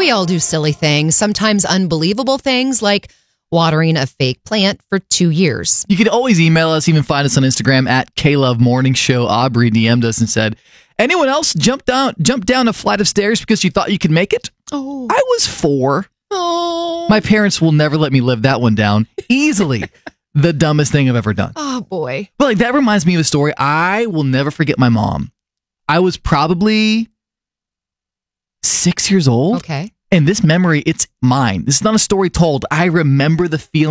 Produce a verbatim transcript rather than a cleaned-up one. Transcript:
We all do silly things, sometimes unbelievable things like watering a fake plant for two years. You can always email us, even find us on Instagram at K-Love Morning Show. Aubrey D M'd us and said, anyone else jump down, jump down a flight of stairs because you thought you could make it? Oh. I was four. Oh. My parents will never let me live that one down. Easily the dumbest thing I've ever done. Oh, boy. But like that reminds me of a story. I will never forget my mom. I was probably six years old. Okay. And this memory, it's mine. This is not a story told. I remember the feeling.